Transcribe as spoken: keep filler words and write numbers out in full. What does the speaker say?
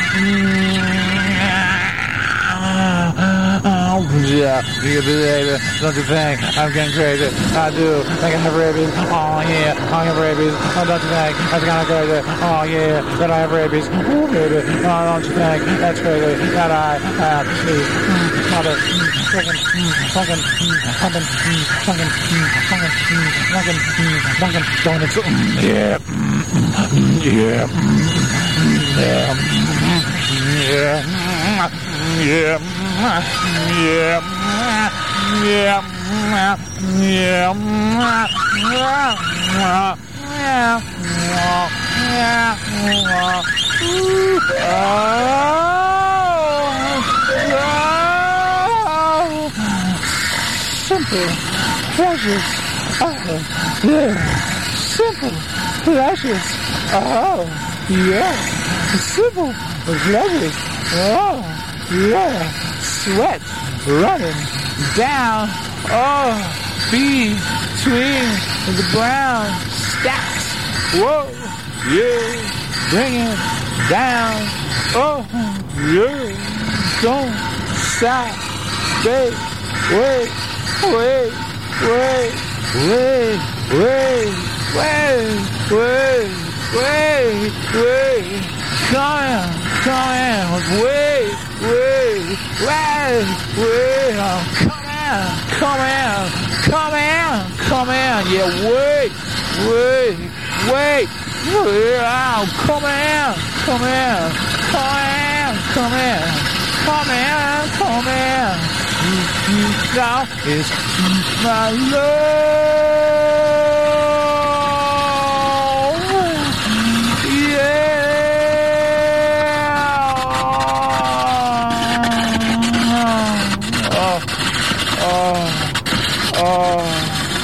Yeah, you baby, don't you think I'm getting crazy? I do think I have rabies. Oh yeah, I have rabies. Oh, don't you think that's kind of crazy? Oh yeah, that I have rabies. Oh baby, oh, don't you think that's crazy that I have these mother freaking fucking pumpkin fucking fucking fucking fucking donuts? Yeah, yeah, yeah, yeah, yeah. Yeah, yeah, yeah, simple pleasures. Oh, yeah, simple pleasures. Oh, yeah, simple pleasures. Oh, yeah. Sweat running down, oh, between the brown stacks. Whoa, yeah, bring it down. Oh, yeah, don't stop. Wait, wait, wait, wait, wait, wait, wait, wait, wait, wait. Come in, come in, wait, wait, wait, wait, oh, come in, come in, come in, come in, yeah, wait, wait, wait, wait, oh, come in, come in, come in, come in, come in, come in, now is my love, yeah. Oh,